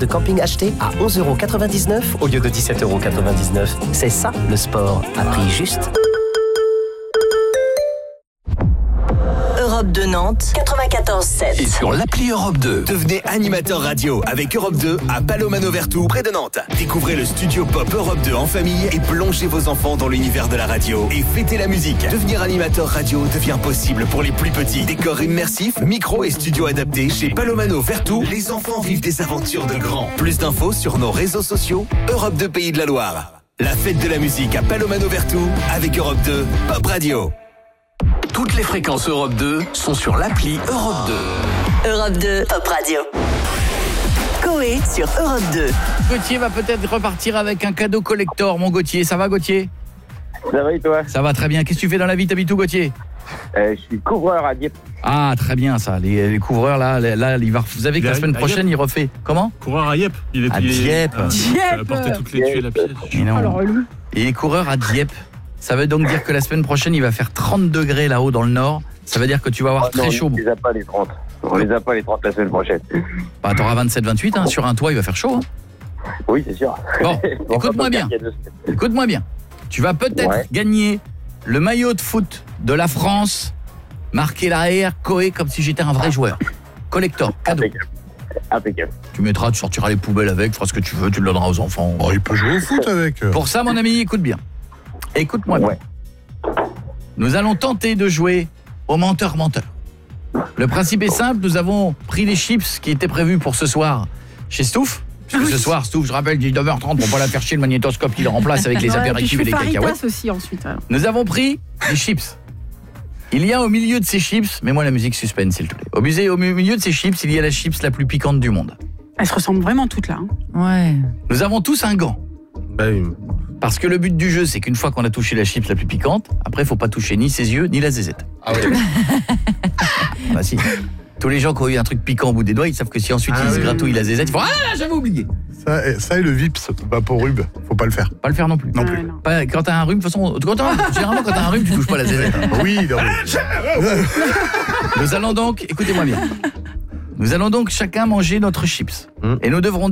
de camping acheté à 11,99 € au lieu de 17,99 €. C'est ça le sport à prix juste. Europe 2 Nantes, 94.7. Et sur l'appli Europe 2, devenez animateur radio avec Europe 2 à Palomano Vertou, près de Nantes. Découvrez le studio pop Europe 2 en famille et plongez vos enfants dans l'univers de la radio. Et fêtez la musique. Devenir animateur radio devient possible pour les plus petits. Décor immersif, micro et studio adaptés. Chez Palomano Vertou, les enfants vivent des aventures de grands. Plus d'infos sur nos réseaux sociaux, Europe 2 Pays de la Loire. La fête de la musique à Palomano Vertou avec Europe 2 Pop Radio. Toutes les fréquences Europe 2 sont sur l'appli Europe 2. Europe 2 Pop Radio. Coé sur Europe 2. Gauthier va peut-être repartir avec un cadeau collector. Mon Gauthier, ça va Gauthier? Ça va et toi? Ça va très bien. Qu'est-ce que tu fais dans la vie? T'habites où Gauthier? Je suis couvreur à Dieppe. Ah très bien ça. Les couvreurs là vous savez que la semaine prochaine il refait. Comment? Coureur à Dieppe. Il est à Dieppe. Il a porté toutes les tuiles à pied. Et non. Et les coureurs à Dieppe. Ça veut donc dire que la semaine prochaine, il va faire 30 degrés là-haut dans le nord. Ça veut dire que tu vas avoir très chaud. On les a pas les 30. On les a pas les 30 la semaine prochaine. Bah, t'auras 27-28, hein, sur un toit, il va faire chaud. Hein. Oui, c'est sûr. Bon, écoute-moi bien. Écoute-moi bien. Tu vas peut-être gagner le maillot de foot de la France, marqué l'arrière, Coé, comme si j'étais un vrai joueur. Collector, cadeau. Impeccable. Tu sortiras les poubelles avec, tu feras ce que tu veux, tu le donneras aux enfants. Oh, il peut jouer au foot avec. Pour ça, mon ami, écoute bien. Écoute-moi bien. Nous allons tenter de jouer au menteur-menteur. Le principe est simple, nous avons pris les chips qui étaient prévus pour ce soir chez Stouff. Puisque ce soir, Stouff, je rappelle, 19h30 pour pas la faire chier le magnétoscope qui le remplace avec les apéritifs et les cacahuètes. Aussi ensuite. Alors. Nous avons pris des chips. Il y a au milieu de ces chips, mets-moi la musique suspense s'il te plaît. Au milieu de ces chips, il y a la chips la plus piquante du monde. Elles se ressemblent vraiment toutes là. Hein. Ouais. Nous avons tous un gant. Bah oui. Parce que le but du jeu, c'est qu'une fois qu'on a touché la chips la plus piquante, après, il faut pas toucher ni ses yeux, ni la zézette. Ah oui. Bah si. Tous les gens qui ont eu un truc piquant au bout des doigts, ils savent que si ensuite ils se gratouillent la zézette, ils font « Ah là, j'avais oublié !» Ça et le Vips, vaporub, faut pas le faire. Pas le faire non plus. Non plus. Non. Pas, quand t'as un rhume, de toute façon, généralement quand t'as un rhume, tu touches pas la zézette. Hein. Oui, non, Nous allons donc, écoutez-moi bien, nous allons donc chacun manger notre chips. Et nous devrons